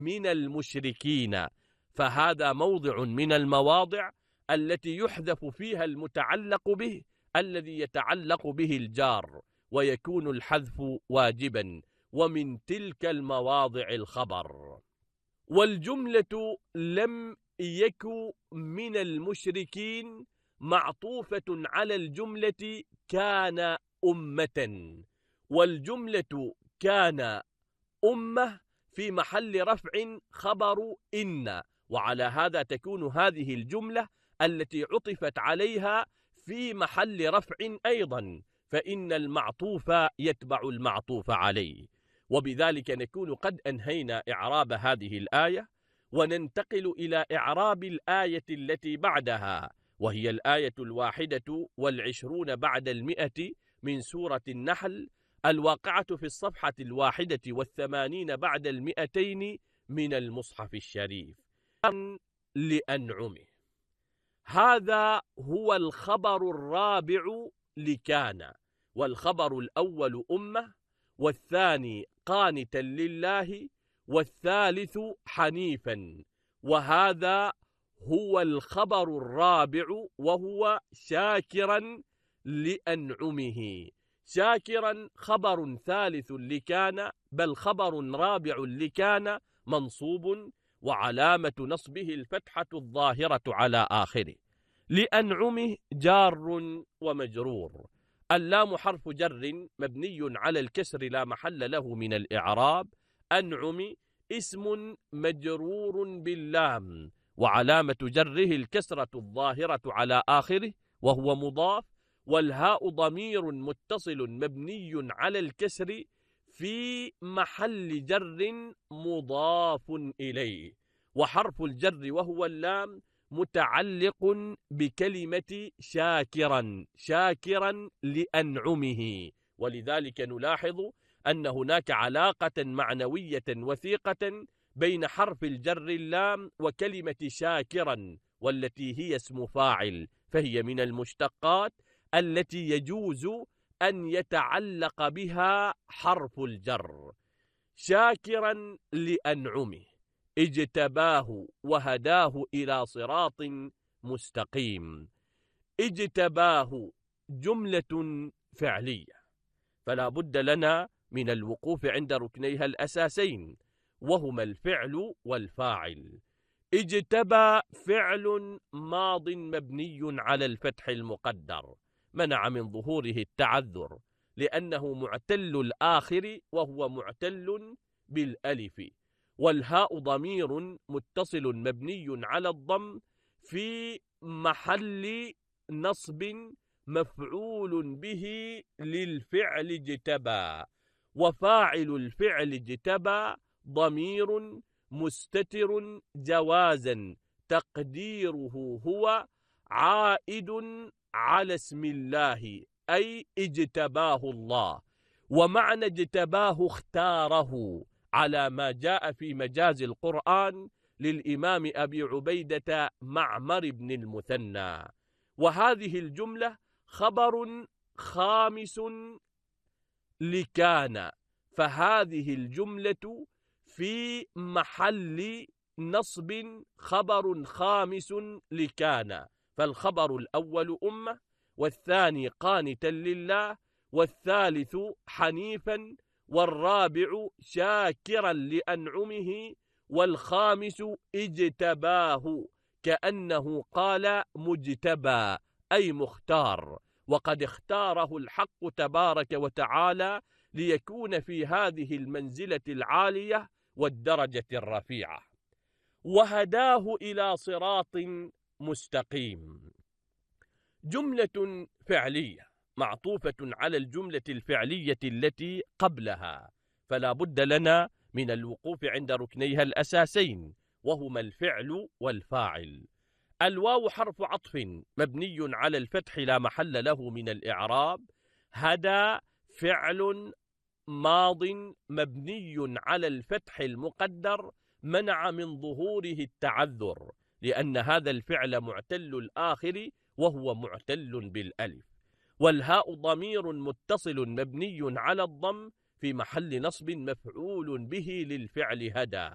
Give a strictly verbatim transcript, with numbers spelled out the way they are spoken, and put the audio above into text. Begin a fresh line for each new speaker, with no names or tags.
من المشركين، فهذا موضع من المواضع التي يحذف فيها المتعلق به الذي يتعلق به الجار، ويكون الحذف واجبا، ومن تلك المواضع الخبر. والجملة لم يك من المشركين معطوفة على الجملة كان أمة، والجملة كان أمة في محل رفع خبر إن، وعلى هذا تكون هذه الجملة التي عطفت عليها في محل رفع أيضا، فإن المعطوف يتبع المعطوف عليه. وبذلك نكون قد أنهينا إعراب هذه الآية، وننتقل إلى إعراب الآية التي بعدها، وهي الآية الواحدة والعشرون بعد المئة من سورة النحل، الواقعة في الصفحة الواحدة والثمانين بعد المئتين من المصحف الشريف. لأنعمه، هذا هو الخبر الرابع لكان، والخبر الأول أمة، والثاني قانتا لله، والثالث حنيفا، وهذا هو الخبر الرابع وهو شاكرا لأنعمه. شاكرا خبر ثالث لكان، بل خبر رابع لكان منصوب، وعلامة نصبه الفتحة الظاهرة على آخره. لأنعمه جار ومجرور. اللام حرف جر مبني على الكسر لا محل له من الإعراب. أنعم اسم مجرور باللام، وعلامة جره الكسرة الظاهرة على آخره وهو مضاف، والهاء ضمير متصل مبني على الكسر في محل جر مضاف إليه، وحرف الجر وهو اللام متعلق بكلمة شاكرا، شاكرا لأنعمه، ولذلك نلاحظ أن هناك علاقة معنوية وثيقة بين حرف الجر اللام وكلمة شاكرا، والتي هي اسم فاعل، فهي من المشتقات التي يجوز أن يتعلق بها حرف الجر. شاكرا لأنعمه اجتباه وهداه إلى صراط مستقيم. اجتباه جملة فعلية، فلا بد لنا من الوقوف عند ركنيها الأساسين، وهما الفعل والفاعل. اجتبى فعل ماض مبني على الفتح المقدر، منع من ظهوره التعذر لأنه معتل الآخر وهو معتل بالألف، والهاء ضمير متصل مبني على الضم في محل نصب مفعول به للفعل اجتبى، وفاعل الفعل اجتبى ضمير مستتر جوازا تقديره هو عائد على اسم الله، أي اجتباه الله. ومعنى اجتباه اختاره على ما جاء في مجاز القرآن للإمام أبي عبيدة معمر بن المثنى. وهذه الجملة خبر خامس لكان، فهذه الجملة في محل نصب خبر خامس لكان، فالخبر الأول أمة، والثاني قانتا لله، والثالث حنيفا، والرابع شاكرا لأنعمه، والخامس اجتباه، كأنه قال مجتبى أي مختار، وقد اختاره الحق تبارك وتعالى ليكون في هذه المنزلة العالية والدرجة الرفيعة. وهداه إلى صراط مستقيم جملة فعلية معطوفة على الجملة الفعلية التي قبلها، فلا بد لنا من الوقوف عند ركنيها الأساسين، وهما الفعل والفاعل. الواو حرف عطف مبني على الفتح لا محل له من الإعراب. هدى فعل ماض مبني على الفتح المقدر منع من ظهوره التعذر، لأن هذا الفعل معتل الآخر وهو معتل بالألف. والهاء ضمير متصل مبني على الضم في محل نصب مفعول به للفعل هدى.